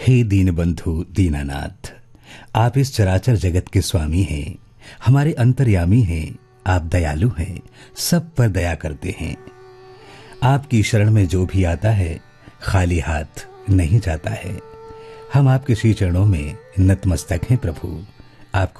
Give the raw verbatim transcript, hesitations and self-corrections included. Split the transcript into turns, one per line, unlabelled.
हे दीनबंधु दीनानाथ, आप इस चराचर जगत के स्वामी हैं, हमारे अंतर्यामी हैं। आप दयालु हैं, सब पर दया करते हैं। आपकी शरण में जो भी आता है खाली हाथ नहीं जाता है। हम आपके श्री चरणों में नतमस्तक हैं प्रभु। आपको